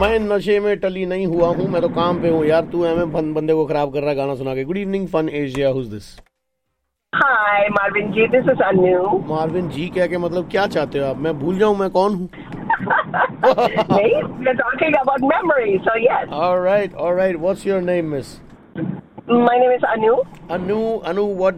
मैं नशे में टली नहीं हुआ हूँ, मैं तो काम पे हूँ यार। तू हमें बंदे को खराब कर रहा है गाना सुना के। Good evening fun Asia, who's this? Hi, Marvin G. This is Anu. Marvin जी क्या के मतलब क्या चाहते हो आप? मैं भूल जाऊं मैं कौन हूँ? Nate, we're talking about memory, so yes. All right. What's your name, miss? My name is Anu. Anu, what